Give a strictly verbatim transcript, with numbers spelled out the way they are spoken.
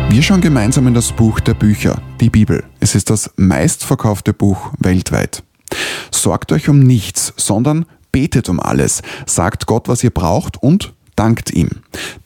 Wir schauen gemeinsam in das Buch der Bücher, die Bibel. Es ist das meistverkaufte Buch weltweit. Sorgt euch um nichts, sondern betet um alles. Sagt Gott, was ihr braucht und dankt ihm.